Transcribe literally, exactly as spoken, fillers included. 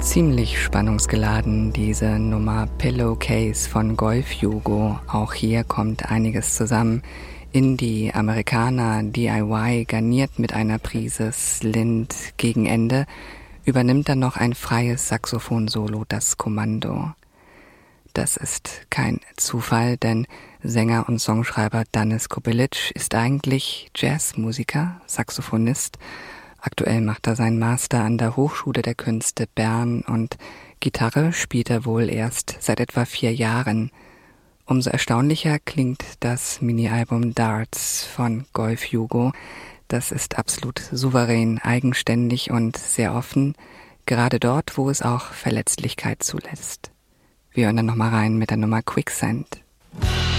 Ziemlich spannungsgeladen, diese Nummer Pillowcase von Golf Jugo. Auch hier kommt einiges zusammen. Indie, Amerikaner, D I Y, garniert mit einer Prise Slint. Gegen Ende übernimmt dann noch ein freies Saxophon-Solo das Kommando. Das ist kein Zufall, denn Sänger und Songschreiber Danis Kubilic ist eigentlich Jazzmusiker, Saxophonist. Aktuell macht er seinen Master an der Hochschule der Künste Bern und Gitarre spielt er wohl erst seit etwa vier Jahren. Umso erstaunlicher klingt das Mini-Album Darts von Golf Jugo. Das ist absolut souverän, eigenständig und sehr offen, gerade dort, wo es auch Verletzlichkeit zulässt. Wir hören dann nochmal rein mit der Nummer Quicksand.